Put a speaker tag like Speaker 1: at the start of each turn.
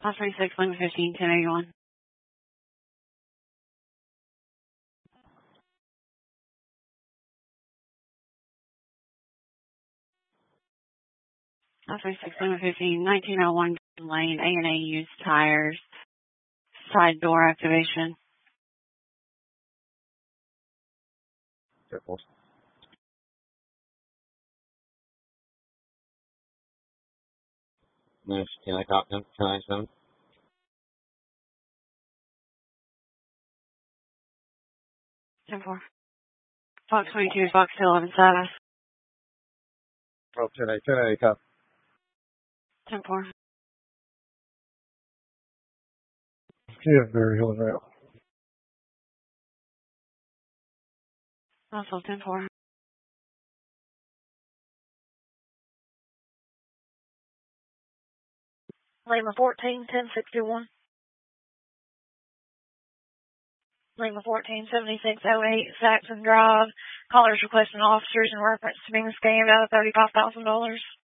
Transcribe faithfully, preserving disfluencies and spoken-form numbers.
Speaker 1: Five twenty-six, Lima fifteen, ten eighty-one. Five twenty-six, Lima fifteen, nineteen oh one Lane, A and A used tires, side door activation.
Speaker 2: Careful. Nice. Can I cop them? Can I send?
Speaker 1: ten four. Fox twenty-two, Fox eleven status.
Speaker 2: Oh, ten eight, ten eight, cop.
Speaker 1: ten four.
Speaker 2: Yeah, Berry Hill and Rail.
Speaker 1: Also ten four. Lima fourteen, ten sixty-one. Lima fourteen, seventy-six oh eight, Saxon Drive. Callers requesting officers in reference to being scammed out of thirty-five thousand dollars.